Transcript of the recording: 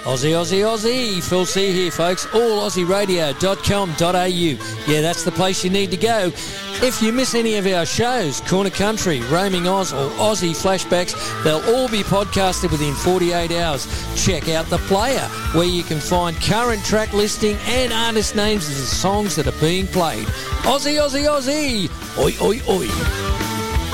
Aussie, Aussie, Aussie. Phil C here, folks. allauzzieradio.com.au. Yeah, that's the place you need to go. If you miss any of our shows, Corner Country, Roaming Oz, or Aussie Flashbacks, they'll all be podcasted within 48 hours. Check out The Player, where you can find current track listing and artist names of the songs that are being played. Aussie, Aussie, Aussie. Oi, oi, oi.